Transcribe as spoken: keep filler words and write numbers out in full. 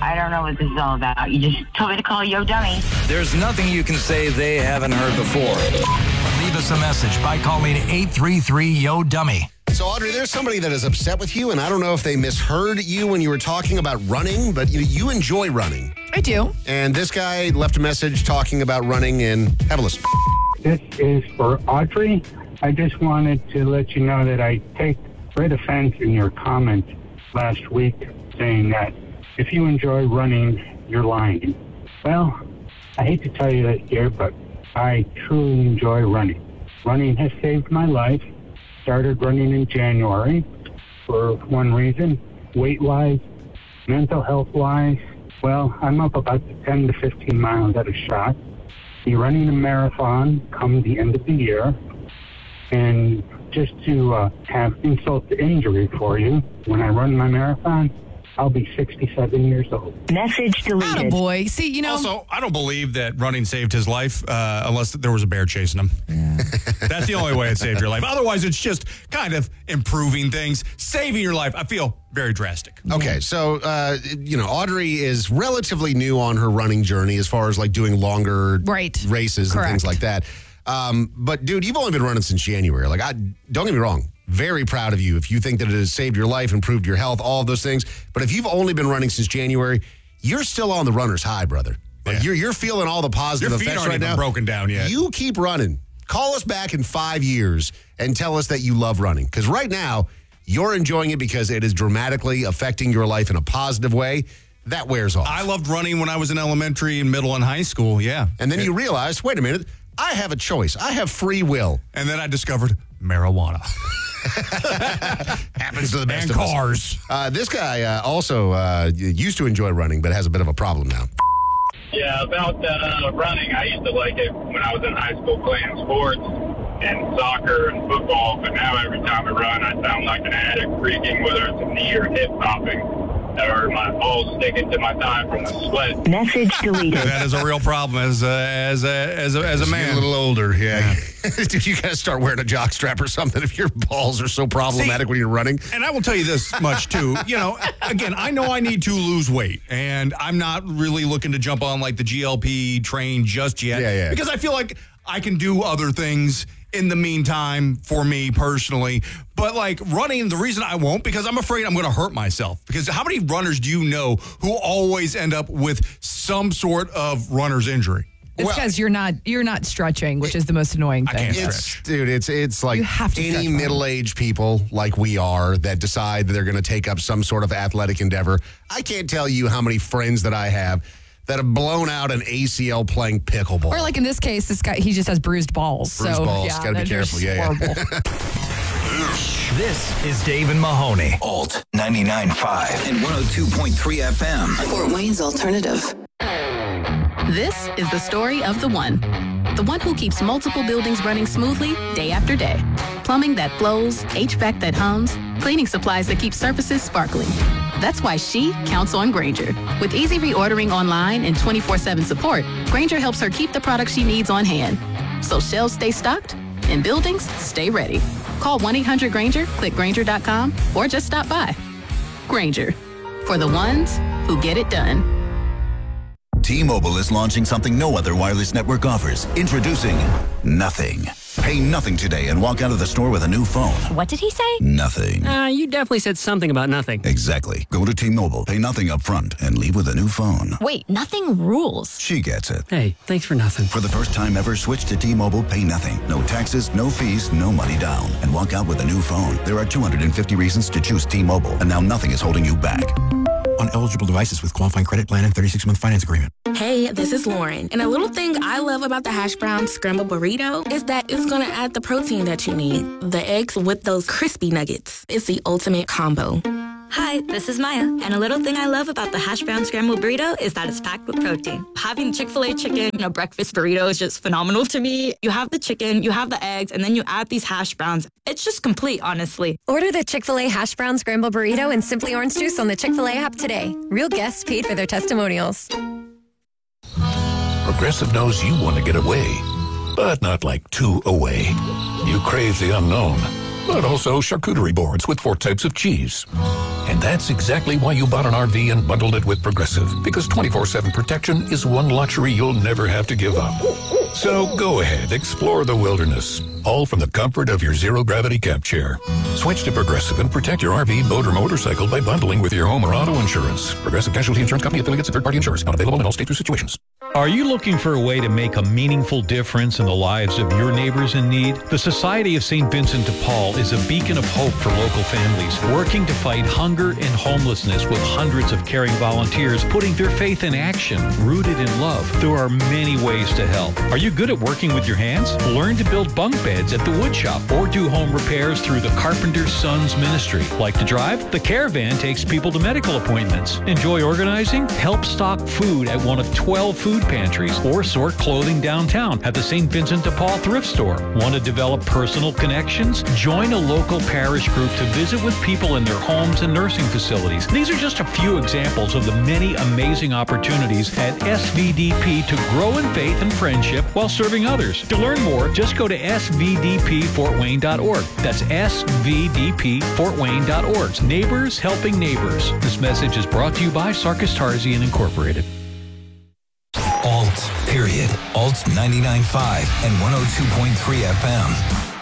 I don't know what this is all about. You just told me to call Yo Dummy. There's nothing you can say they haven't heard before. Leave us a message by calling eight three three, Y O Dummy. So, Audrey, there's somebody that is upset with you, and I don't know if they misheard you when you were talking about running, but you, you enjoy running. I do. And this guy left a message talking about running, and have a listen. This is for Audrey. I just wanted to let you know that I take great offense in your comment last week saying that if you enjoy running, you're lying. Well, I hate to tell you that here, but I truly enjoy running. Running has saved my life. Started running in January for one reason, weight-wise, mental health-wise. Well, I'm up about ten to fifteen miles at a shot. Be running a marathon come the end of the year. And just to uh, have insult to injury for you, when I run my marathon, I'll be sixty-seven years old. Message deleted. Attaboy. See, you know. Also, I don't believe that running saved his life uh, unless there was a bear chasing him. Yeah. That's the only way it saved your life. Otherwise, it's just kind of improving things. Saving your life, I feel very drastic. Okay, so, uh, you know, Audrey is relatively new on her running journey as far as, like, doing longer right. races Correct. and things like that. Um, but, dude, you've only been running since January. Like, I don't get me wrong. Very proud of you if you think that it has saved your life, improved your health, all of those things. But if you've only been running since January, you're still on the runner's high, brother. Like yeah. you're you're feeling all the positive your feet effects aren't right even now. Broken down yet. You keep running. Call us back in five years and tell us that you love running. Because right now, you're enjoying it because it is dramatically affecting your life in a positive way. That wears off. I loved running when I was in elementary and middle and high school, yeah. And then it, you realized, wait a minute, I have a choice. I have free will. And then I discovered marijuana. Happens to the best and of cars. us. Uh, this guy uh, also uh, used to enjoy running, but has a bit of a problem now. Yeah, about uh, running, I used to like it when I was in high school playing sports and soccer and football, but now every time I run, I sound like an addict freaking, whether it's a knee or hip popping, or my balls sticking to my thigh from the sweat. Message deleted. That is a real problem as a, as a, as a, as a man. A little older, yeah. yeah. Dude, you got to start wearing a jock strap or something if your balls are so problematic See, when you're running. And I will tell you this much, too. You know, again, I know I need to lose weight, and I'm not really looking to jump on, like, the G L P train just yet. Yeah, yeah. Because I feel like I can do other things in the meantime for me personally. But like running, the reason I won't, because I'm afraid I'm going to hurt myself. Because how many runners do you know who always end up with some sort of runner's injury? It's because well, you're not you're not stretching, which is the most annoying thing. I can't it's, stretch. Dude, it's it's like any middle-aged people like we are that decide that they're going to take up some sort of athletic endeavor. I can't tell you how many friends that I have that have blown out an A C L playing pickleball. Or like in this case, this guy, he just has bruised balls. Bruised so, balls. Yeah, Got to be careful. Yeah, yeah. This is Dave and Mahoney. Alt ninety-nine point five and one oh two point three F M. Fort Wayne's Alternative. This is the story of the one. The one who keeps multiple buildings running smoothly day after day. Plumbing that flows, H V A C that hums, cleaning supplies that keep surfaces sparkling. That's why she counts on Grainger. With easy reordering online and twenty-four seven support, Grainger helps her keep the products she needs on hand. So shelves stay stocked and buildings stay ready. Call one eight hundred Grainger, click Grainger dot com, or just stop by. Grainger, for the ones who get it done. T-Mobile is launching something no other wireless network offers. Introducing Nothing. Pay nothing today and walk out of the store with a new phone. What did he say? Nothing. Uh, you definitely said something about nothing. Exactly. Go to T-Mobile, pay nothing up front, and leave with a new phone. Wait, nothing rules. She gets it. Hey, thanks for nothing. For the first time ever, switch to T-Mobile, pay nothing. No taxes, no fees, no money down. And walk out with a new phone. There are two hundred fifty reasons to choose T-Mobile, and now nothing is holding you back. On eligible devices with qualifying credit plan and thirty-six month finance agreement. Hey, this is Lauren. And a little thing I love about the hash brown scrambled burrito is that it's going to add the protein that you need. The eggs with those crispy nuggets. It's the ultimate combo. Hi, this is Maya. And a little thing I love about the hash brown scrambled burrito is that it's packed with protein. Having Chick-fil-A chicken in a breakfast burrito is just phenomenal to me. You have the chicken, you have the eggs, and then you add these hash browns. It's just complete, honestly. Order the Chick-fil-A hash brown scrambled burrito and Simply Orange Juice on the Chick-fil-A app today. Real guests paid for their testimonials. Progressive knows you want to get away, but not like too away. You crave the unknown. but also charcuterie boards with four types of cheese. And that's exactly why you bought an R V and bundled it with Progressive, because twenty-four seven protection is one luxury you'll never have to give up. So go ahead, explore the wilderness, all from the comfort of your zero-gravity camp chair. Switch to Progressive and protect your R V, boat, or motorcycle by bundling with your home or auto insurance. Progressive Casualty Insurance Company affiliates and third-party insurers. Not available in all states or situations. Are you looking for a way to make a meaningful difference in the lives of your neighbors in need? The Society of Saint Vincent de Paul is a beacon of hope for local families, working to fight hunger and homelessness with hundreds of caring volunteers putting their faith in action, rooted in love. There are many ways to help. Are you good at working with your hands? Learn to build bunk beds at the wood shop or do home repairs through the Carpenter's Sons Ministry. Like to drive? The Caravan takes people to medical appointments. Enjoy organizing? Help stock food at one of twelve food pantries or sort clothing downtown at the Saint Vincent de Paul thrift store. Want to develop personal connections? Join a local parish group to visit with people in their homes and nursing facilities. These are just a few examples of the many amazing opportunities at S V D P to grow in faith and friendship while serving others. To learn more, just go to S V D P Fort Wayne dot org. That's S V D P Fort Wayne dot org. Neighbors helping neighbors. This message is brought to you by Sarkis Tarzian Incorporated. Alt, period. Alt ninety-nine point five and one oh two point three F M.